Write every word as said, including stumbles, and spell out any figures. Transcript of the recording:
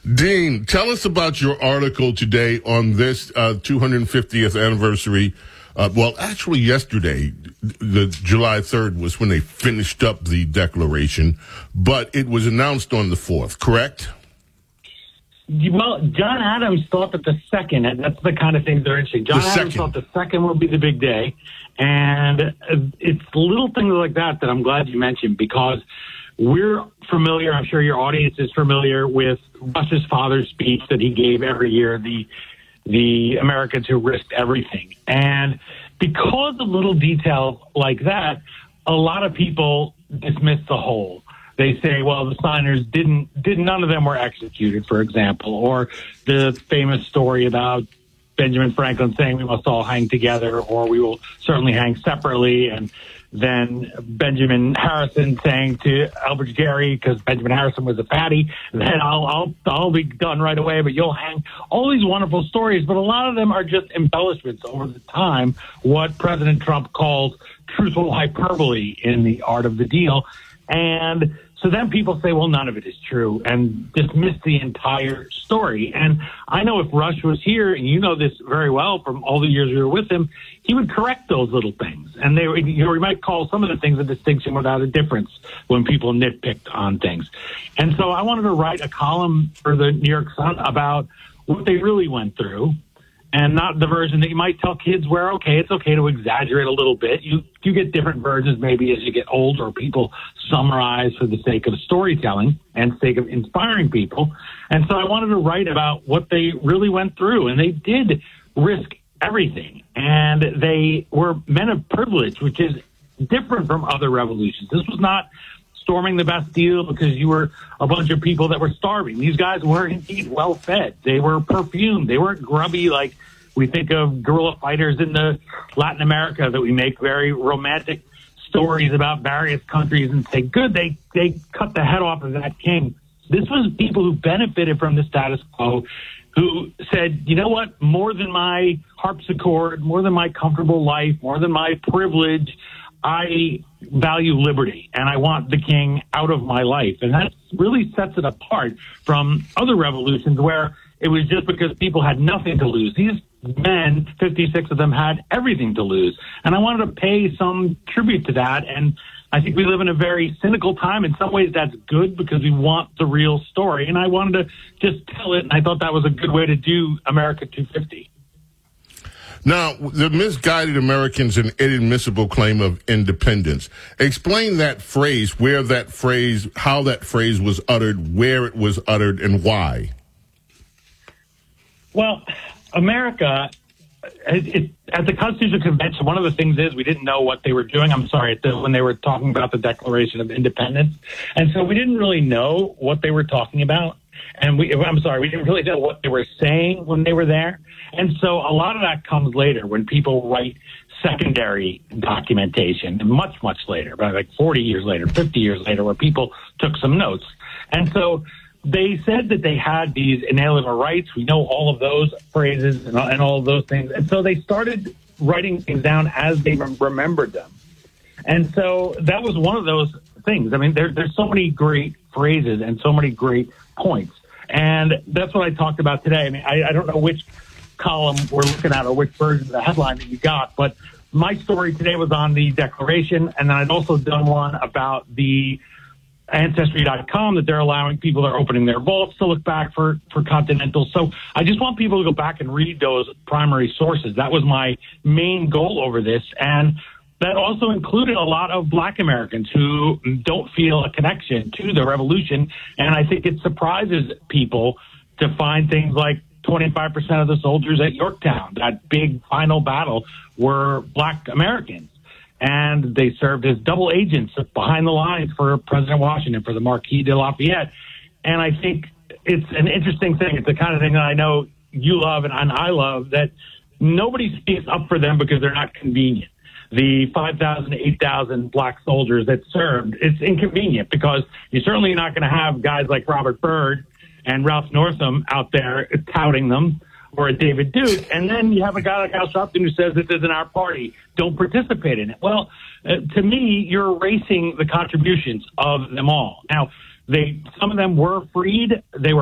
Dean, tell us about your article today on this uh, two hundred fiftieth anniversary. Uh, well, actually, yesterday, the July third was when they finished up the Declaration, but it was announced on the fourth, correct? Well, John Adams thought that the second, and that's the kind of things that are interesting. John The Adams second. thought the second would be the big day. And it's little things like that that I'm glad you mentioned, because we're familiar, I'm sure your audience is familiar with Rush's father's speech that he gave every year, the the Americans who risked everything. And because of little details like that, a lot of people dismiss the whole. They say, well, the signers didn't, did none of them were executed, for example, or the famous story about Benjamin Franklin saying we must all hang together or we will certainly hang separately. And then Benjamin Harrison saying to Elbridge Gerry, because Benjamin Harrison was a fatty, then I'll, I'll, I'll be done right away, but you'll hang. All these wonderful stories, but a lot of them are just embellishments over the time, what President Trump calls truthful hyperbole in the art of the deal. And so then people say, well, none of it is true, and dismiss the entire story. And I know if Rush was here, and you know this very well from all the years we were with him, he would correct those little things. And they, you know, we might call some of the things a distinction without a difference when people nitpicked on things. And so I wanted to write a column for the New York Sun about what they really went through, and not the version that you might tell kids where, okay, it's okay to exaggerate a little bit. You you get different versions maybe as you get older, or people summarize for the sake of storytelling and sake of inspiring people. And so I wanted to write about what they really went through, and they did risk everything. And they were men of privilege, which is different from other revolutions. This was not storming the Bastille because you were a bunch of people that were starving. These guys were indeed well fed. They were perfumed. They weren't grubby like we think of guerrilla fighters in the Latin America that we make very romantic stories about various countries and say, good, they, they cut the head off of that king. This was people who benefited from the status quo, who said, you know what, more than my harpsichord, more than my comfortable life, more than my privilege, I value liberty, and I want the king out of my life. And that really sets it apart from other revolutions where it was just because people had nothing to lose. These men, fifty-six of them, had everything to lose. And I wanted to pay some tribute to that. And I think we live in a very cynical time. In some ways, that's good because we want the real story. And I wanted to just tell it, and I thought that was a good way to do America two fifty. Now, the misguided Americans, an inadmissible claim of independence. Explain that phrase, where that phrase, how that phrase was uttered, where it was uttered, and why. Well, America, it, it, at the Constitutional Convention, one of the things is we didn't know what they were doing. I'm sorry, the, when they were talking about the Declaration of Independence. And so we didn't really know what they were talking about. And we, I'm sorry, we didn't really know what they were saying when they were there. And so a lot of that comes later when people write secondary documentation, much, much later, about like forty years later, fifty years later, where people took some notes. And so they said that they had these inalienable rights. We know all of those phrases and, and all of those things. And so they started writing things down as they remembered them. And so that was one of those things. I mean, there, there's so many great phrases and so many great points. And that's what I talked about today. I mean, I, I don't know which column we're looking at or which version of the headline that you got, but my story today was on the Declaration, and then I'd also done one about the Ancestry dot com, that they're allowing people that are opening their vaults to look back for, for Continental. So I just want people to go back and read those primary sources. That was my main goal over this. And that also included a lot of Black Americans who don't feel a connection to the revolution. And I think it surprises people to find things like twenty-five percent of the soldiers at Yorktown, that big final battle, were Black Americans. And they served as double agents behind the lines for President Washington, for the Marquis de Lafayette. And I think it's an interesting thing. It's the kind of thing that I know you love and I love, that nobody speaks up for them because they're not convenient. The five thousand, eight thousand Black soldiers that served, it's inconvenient because you're certainly not going to have guys like Robert Byrd and Ralph Northam out there touting them, or a David Duke. And then you have a guy like Al Sharpton who says this isn't our party, don't participate in it. Well, uh, to me, you're erasing the contributions of them all. Now, they some of them were freed. They were